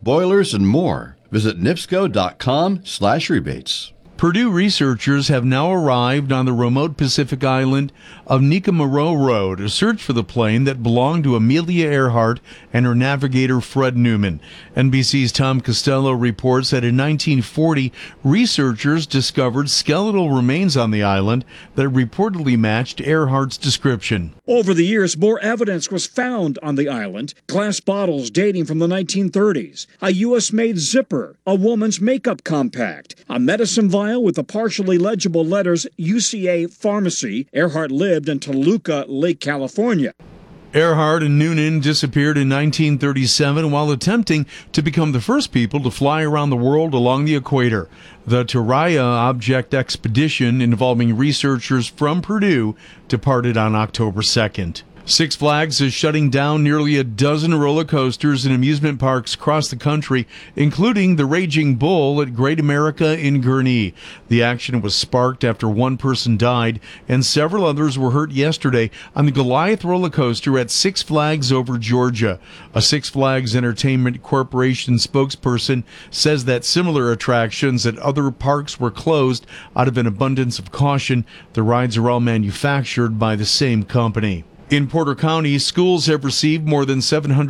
boilers, and more. Visit nipsco.com/rebates. Purdue researchers have now arrived on the remote Pacific island of Nikumaroro to search for the plane that belonged to Amelia Earhart and her navigator Fred Newman. NBC's Tom Costello reports that in 1940, researchers discovered skeletal remains on the island that reportedly matched Earhart's description. Over the years, more evidence was found on the island. Glass bottles dating from the 1930s, a U.S.-made zipper, a woman's makeup compact, a medicine vial with the partially legible letters UCA Pharmacy. Earhart lived in Toluca, Lake California. Earhart and Noonan disappeared in 1937 while attempting to become the first people to fly around the world along the equator. The Turaya Object Expedition, involving researchers from Purdue, departed on October 2nd. Six Flags is shutting down nearly a dozen roller coasters and amusement parks across the country, including the Raging Bull at Great America in Gurnee. The action was sparked after one person died and several others were hurt yesterday on the Goliath roller coaster at Six Flags over Georgia. A Six Flags Entertainment Corporation spokesperson says that similar attractions at other parks were closed out of an abundance of caution. The rides are all manufactured by the same company. In Porter County, schools have received more than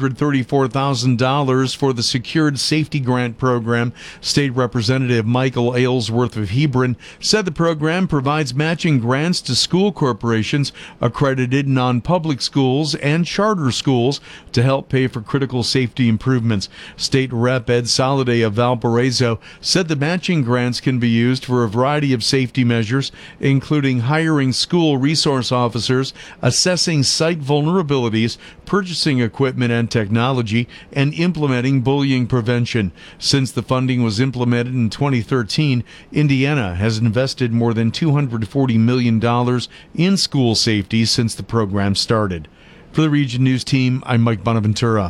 $734,000 for the Secured Safety Grant Program. State Representative Michael Aylesworth of Hebron said the program provides matching grants to school corporations, accredited non-public schools, and charter schools to help pay for critical safety improvements. State Rep. Ed Soliday of Valparaiso said the matching grants can be used for a variety of safety measures, including hiring school resource officers, assessing site vulnerabilities, purchasing equipment and technology, and implementing bullying prevention. Since the funding was implemented in 2013, Indiana has invested more than $240 million in school safety since the program started. For the Region News Team, I'm Mike Bonaventura.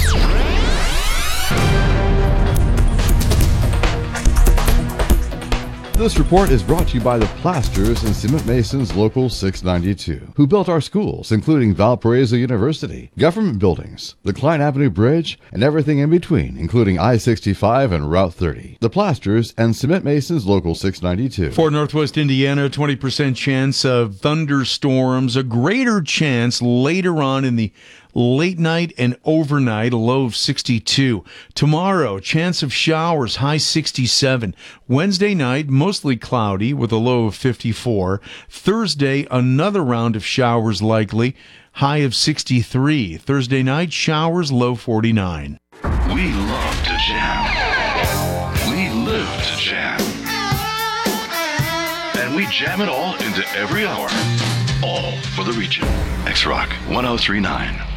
This report is brought to you by the Plasters and Cement Masons Local 692, who built our schools, including Valparaiso University, government buildings, the Klein Avenue Bridge, and everything in between, including I-65 and Route 30. The Plasters and Cement Masons Local 692. For Northwest Indiana, 20% chance of thunderstorms, a greater chance later on in the late night and overnight, a low of 62. Tomorrow, chance of showers, high 67. Wednesday night, mostly cloudy with a low of 54. Thursday, another round of showers likely, high of 63. Thursday night, showers, low 49. We love to jam. We live to jam. And we jam it all into every hour. All for the region. X-Rock 1039.